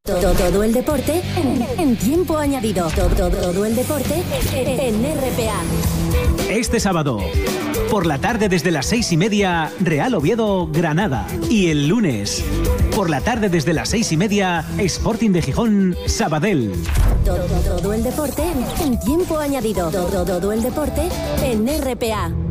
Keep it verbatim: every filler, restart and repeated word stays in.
Todo, todo el deporte en, en tiempo añadido. Todo, todo, todo el deporte en R P A. Este sábado, por la tarde desde las seis y media, Real Oviedo, Granada. Y el lunes, por la tarde desde las seis y media, Sporting de Gijón, Sabadell. Todo, todo el deporte en tiempo añadido. Todo, todo el deporte en R P A.